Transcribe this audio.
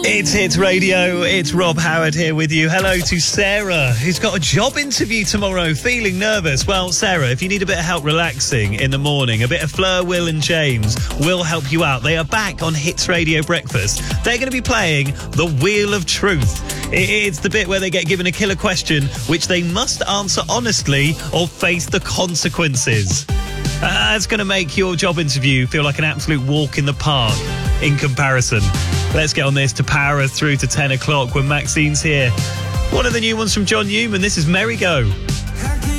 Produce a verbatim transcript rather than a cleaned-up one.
It's Hits Radio. It's Rob Howard here with you. Hello to Sarah, who's got a job interview tomorrow, feeling nervous. Well, Sarah, if you need a bit of help relaxing in the morning, a bit of Fleur, Will and James will help you out. They are back on Hits Radio Breakfast. They're going to be playing The Wheel of Truth. It's the bit where they get given a killer question, which they must answer honestly or face the consequences. Uh, that's going to make your job interview feel like an absolute walk in the park in comparison. Let's get on this to power us through to ten o'clock when Maxine's here. One of the new ones from John Newman. This is Merry Go.